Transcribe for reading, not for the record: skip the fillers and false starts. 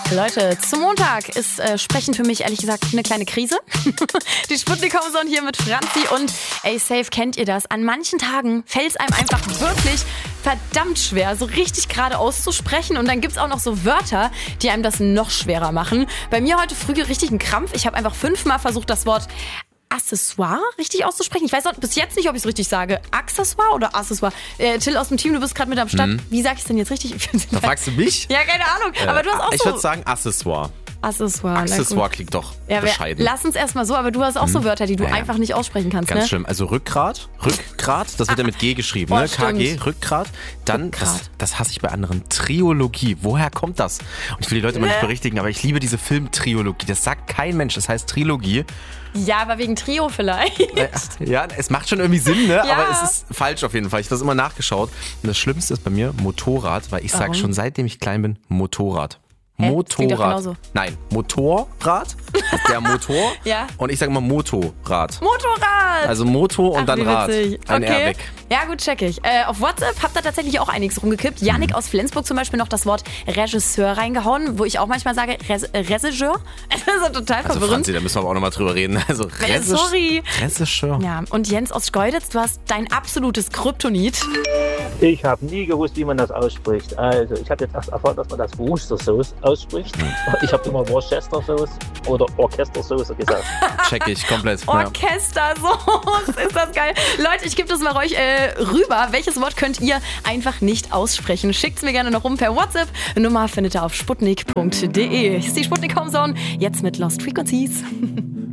Leute, zum Montag ist Sprechen für mich ehrlich gesagt eine kleine Krise. Die Sputnik Homezone hier mit Franzi und safe kennt ihr das. An manchen Tagen fällt es einem einfach wirklich verdammt schwer, so richtig gerade auszusprechen. Und dann gibt's auch noch so Wörter, die einem das noch schwerer machen. Bei mir heute früh richtig ein Krampf. Ich habe einfach 5-mal versucht, das Wort Accessoire richtig auszusprechen. Ich weiß auch bis jetzt nicht, ob ich es richtig sage. Accessoire oder Accessoire? Till aus dem Team, du bist gerade mit am Start. Wie sag ich es denn jetzt richtig? Da fragst du mich? Ja, keine Ahnung. Aber du hast auch Ich würde sagen Accessoire. Accessoire klingt doch ja, bescheiden. Lass uns erstmal so, aber du hast auch so Wörter, die du einfach nicht aussprechen kannst. Ganz ne? schlimm. Also Rückgrat, das wird ja mit G geschrieben, ne? KG, Rückgrat. Dann, das hasse ich bei anderen, Triologie. Woher kommt das? Und ich will die Leute mal nicht berichtigen, aber ich liebe diese Filmtriologie. Das sagt kein Mensch, das heißt Trilogie. Ja, aber wegen Trio vielleicht. Ja, es macht schon irgendwie Sinn, ne? Ja. Aber es ist falsch auf jeden Fall. Ich habe das immer nachgeschaut. Und das Schlimmste ist bei mir Motorrad, weil ich sage schon seitdem ich klein bin, Motorrad. Das klingt doch Motorrad. genauso. Nein, Motorrad. Der Motor. Ja. Und ich sage immer Motorrad. Motorrad! Also Motor und dann wie Rad. witzig. Ein Okay. Airbag. Ja gut, check ich. Auf WhatsApp habt ihr tatsächlich auch einiges rumgekippt. Yannick aus Flensburg zum Beispiel noch das Wort Regisseur reingehauen, wo ich auch manchmal sage Regisseur. Das ist total Also verwirrend. Franzi, da müssen wir aber auch nochmal drüber reden. Also Sorry. Regisseur. Ja, und Jens aus Schkeuditz, du hast dein absolutes Kryptonit. Ich habe nie gewusst, wie man das ausspricht. Also, ich habe jetzt erst erfahren, dass man das Worcestersauce ausspricht. Ich habe immer Worcestersauce oder Orchestersauce gesagt. Check ich komplett. Ja. Orchestersauce, ist das geil. Leute, ich gebe das mal euch rüber. Welches Wort könnt ihr einfach nicht aussprechen? Schickt's mir gerne noch rum per WhatsApp. Nummer findet ihr auf sputnik.de. Hier ist die Sputnik Homezone, jetzt mit Lost Frequencies.